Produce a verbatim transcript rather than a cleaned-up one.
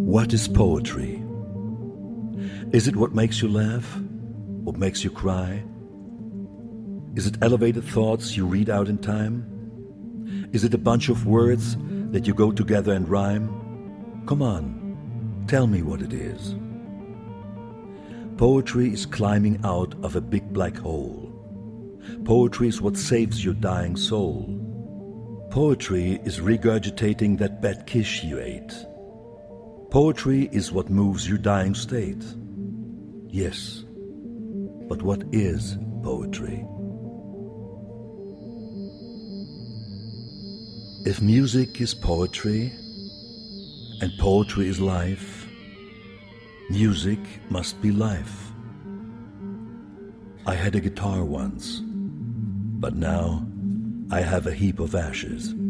What is poetry? Is it what makes you laugh? What makes you cry? Is it elevated thoughts you read out in time? Is it a bunch of words that you go together and rhyme? Come on, tell me what it is. Poetry is climbing out of a big black hole. Poetry is what saves your dying soul. Poetry is regurgitating that bad kish you ate. Poetry is what moves your dying state. Yes, but what is poetry? If music is poetry, and poetry is life, music must be life. I had a guitar once, but now I have a heap of ashes.